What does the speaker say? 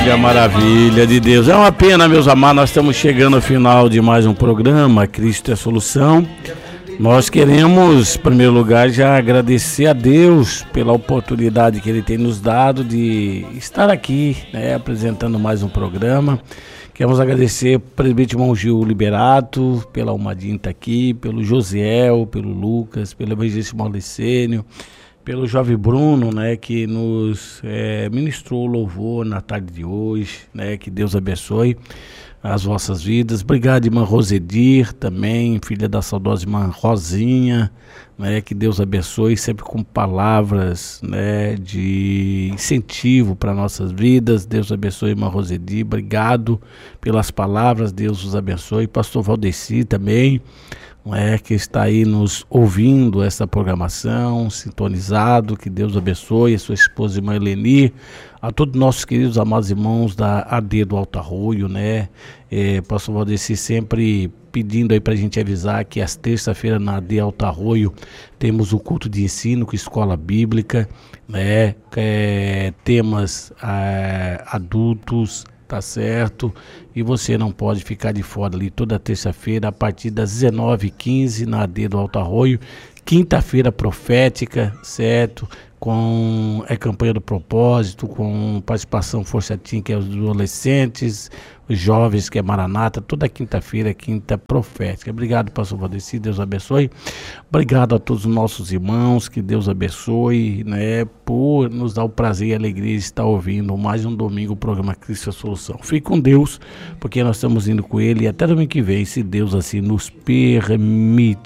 Olha a maravilha de Deus. É uma pena, meus amados, nós estamos chegando ao final de mais um programa, Cristo é a Solução. Nós queremos, em primeiro lugar, já agradecer a Deus pela oportunidade que Ele tem nos dado de estar aqui, né, apresentando mais um programa. Queremos agradecer ao presbítero irmão Gil Liberato, pela Almadinha estar aqui, pelo Josiel, pelo Lucas, pelo evangelista Maulicênio, pelo jovem Bruno, né, que nos ministrou louvor na tarde de hoje, né, que Deus abençoe as vossas vidas. Obrigado, irmã Rosedir, também, filha da saudosa irmã Rosinha, né, que Deus abençoe, sempre com palavras, né, de incentivo para nossas vidas. Deus abençoe, irmã Rosedir, obrigado pelas palavras, Deus os abençoe. Pastor Valdeci também, que está aí nos ouvindo essa programação, sintonizado, que Deus abençoe, a sua esposa irmã Eleni, a todos nossos queridos amados irmãos da AD do Alto Arroio, né, Pastor Valdeci sempre pedindo aí pra gente avisar que às terça-feiras na AD Alto Arroio temos o culto de ensino com escola bíblica, né, temas adultos, tá certo? E você não pode ficar de fora ali toda terça-feira a partir das 19h15 na AD do Alto Arroio. Quinta-feira profética, certo? Com a campanha do propósito, com participação Força Team, que é os adolescentes, os jovens, que é Maranata, toda quinta-feira, quinta profética. Obrigado, pastor Valdeci, Deus abençoe. Obrigado a todos os nossos irmãos, que Deus abençoe, né, por nos dar o prazer e a alegria de estar ouvindo mais um domingo o programa Cristo é a Solução. Fique com Deus, porque nós estamos indo com Ele e até domingo que vem, se Deus assim nos permite.